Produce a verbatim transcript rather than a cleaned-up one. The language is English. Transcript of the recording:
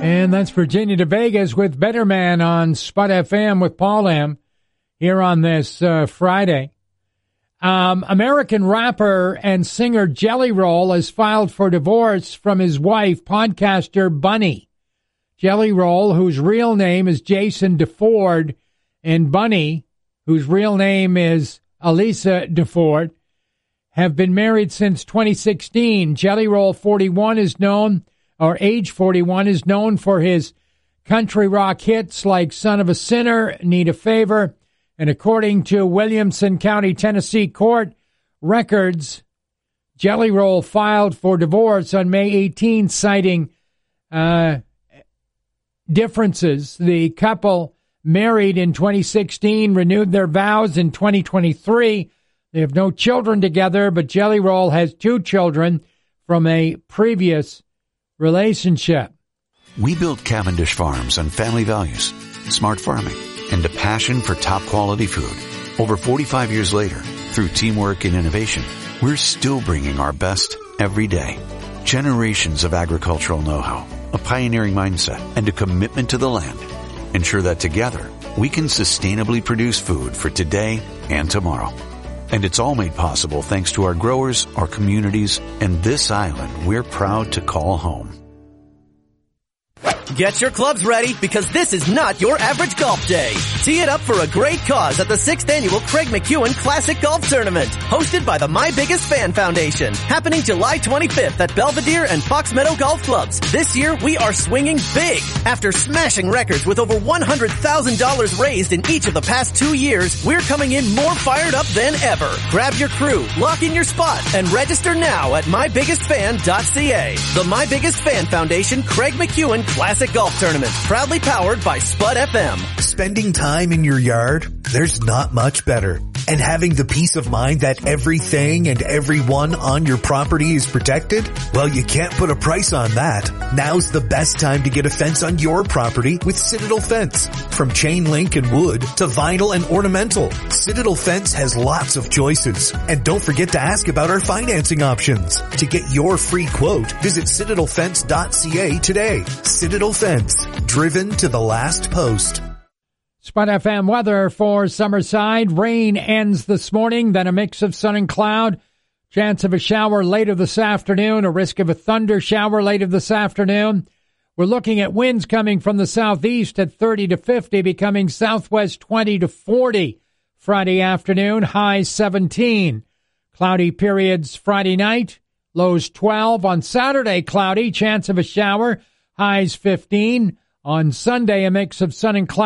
And that's Virginia to Vegas with Better Man on Spot F M with Paul M. here on this uh, Friday. Um, American rapper and singer Jelly Roll has filed for divorce from his wife, podcaster Bunny. Jelly Roll, whose real name is Jason DeFord, and Bunny, whose real name is Elisa DeFord, have been married since twenty sixteen. Jelly Roll, forty-one, is known or age forty-one, is known for his country rock hits like Son of a Sinner, Need a Favor, and according to Williamson County, Tennessee court records, Jelly Roll filed for divorce on May eighteenth, citing uh, differences. The couple, married in twenty sixteen, renewed their vows in twenty twenty-three. They have no children together, but Jelly Roll has two children from a previous relationship. We built Cavendish Farms on family values, smart farming, and a passion for top quality food. Over forty-five years later, through teamwork and innovation, we're still bringing our best every day. Generations of agricultural know-how, a pioneering mindset, and a commitment to the land ensure that together we can sustainably produce food for today and tomorrow. And it's all made possible thanks to our growers, our communities, and this island we're proud to call home. Get your clubs ready, because this is not your average golf day. Tee it up for a great cause at the sixth Annual Craig McEwen Classic Golf Tournament, hosted by the My Biggest Fan Foundation, happening July twenty-fifth at Belvedere and Fox Meadow Golf Clubs. This year, we are swinging big. After smashing records with over one hundred thousand dollars raised in each of the past two years, we're coming in more fired up than ever. Grab your crew, lock in your spot, and register now at my biggest fan dot c a. The My Biggest Fan Foundation Craig McEwen Classic Golf Tournament, proudly powered by Spud F M. Spending time in your yard? There's not much better. And having the peace of mind that everything and everyone on your property is protected? Well, you can't put a price on that. Now's the best time to get a fence on your property with Citadel Fence. From chain link and wood to vinyl and ornamental, Citadel Fence has lots of choices. And don't forget to ask about our financing options. To get your free quote, visit citadel fence dot c a today. Citadel Fence, driven to the last post. Spot F M weather for Summerside. Rain ends this morning, then a mix of sun and cloud. Chance of a shower later this afternoon, a risk of a thunder shower later this afternoon. We're looking at winds coming from the southeast at thirty to fifty, becoming southwest twenty to forty. Friday afternoon, highs seventeen. Cloudy periods Friday night, lows twelve. On Saturday, cloudy, chance of a shower, highs fifteen. On Sunday, a mix of sun and cloud.